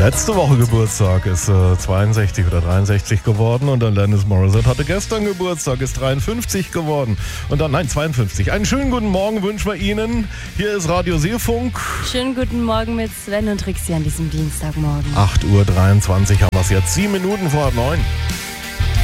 letzte Woche Geburtstag, ist 62 oder 63 geworden. Und dann Alanis Morissette hatte gestern Geburtstag, ist 53 geworden. Und dann, 52. Einen schönen guten Morgen wünschen wir Ihnen. Hier ist Radio Seefunk. Schönen guten Morgen mit Sven und Trixie an diesem Dienstagmorgen. 8:23 Uhr haben wir es jetzt, 7 Minuten vor 9.